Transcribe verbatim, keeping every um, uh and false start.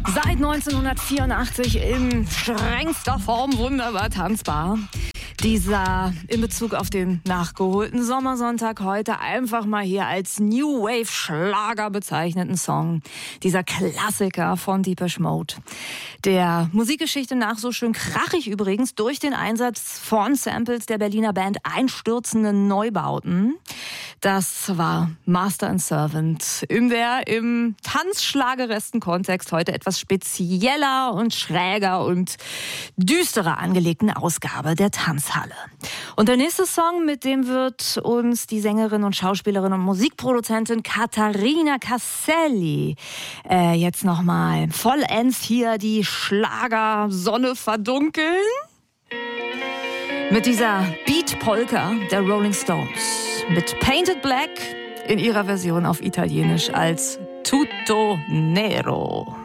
Seit neunzehnhundertvierundachtzig in strengster Form wunderbar tanzbar. Dieser in Bezug auf den nachgeholten Sommersonntag heute einfach mal hier als New Wave Schlager bezeichneten Song. Dieser Klassiker von Depeche Mode. Der Musikgeschichte nach so schön krachig übrigens durch den Einsatz von Samples der Berliner Band Einstürzende Neubauten. Das war Master and Servant in der im tanzschlageresten Kontext heute etwas spezieller und schräger und düsterer angelegten Ausgabe der Tanzhalle. Und der nächste Song, mit dem wird uns die Sängerin und Schauspielerin und Musikproduzentin Caterina Caselli äh, jetzt nochmal vollends hier die Schlagersonne verdunkeln. Mit dieser Beat-Polka der Rolling Stones. Mit Painted Black in ihrer Version auf Italienisch als Tutto Nero.